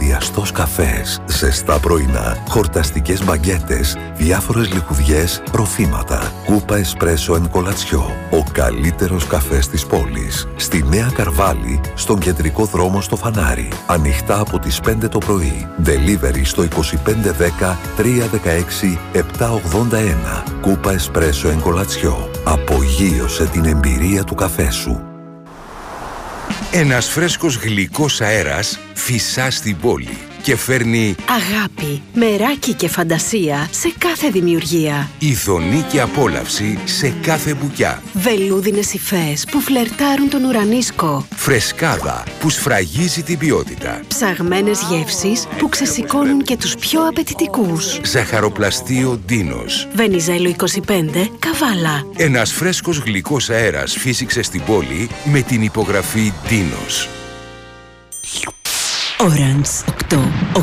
αγκαλιαστός καφές, ζεστά πρωινά, χορταστικές μπαγκέτες, διάφορες λιχουδιές, ροφήματα. Κούπα Εσπρέσο εν Κολατσιό. Ο καλύτερος καφές της πόλης. Στη Νέα Καρβάλη, στον κεντρικό δρόμο στο Φανάρι. Ανοιχτά από τις 5 το πρωί. Delivery στο 2510 316 781. Κούπα Εσπρέσο εν Κολατσιό. Απογείωσε την εμπειρία του καφέ σου. Ένας φρέσκος γλυκός αέρας φυσά στην πόλη και φέρνει αγάπη, μεράκι και φαντασία σε κάθε δημιουργία. ειδονή και απόλαυση σε κάθε μπουκιά. Βελούδινες υφές που φλερτάρουν τον ουρανίσκο. Φρεσκάδα που σφραγίζει την ποιότητα. Ψαγμένες γεύσεις που ξεσηκώνουν και τους πιο απαιτητικούς. Ζαχαροπλαστείο Ντίνος. Βενιζέλο 25, Καβάλα. Ένας φρέσκος γλυκός αέρας φύσηξε στην πόλη με την υπογραφή Ντίνος. Orange 8.